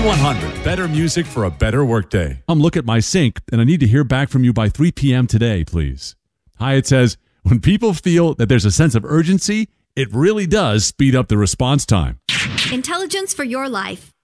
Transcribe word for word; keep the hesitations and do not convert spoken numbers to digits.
one hundred, better music for a better workday. I'm looking at my sync, and I need to hear back from you by three p.m. today, please. Hyatt says, when people feel that there's a sense of urgency, it really does speed up the response time. Intelligence for your life.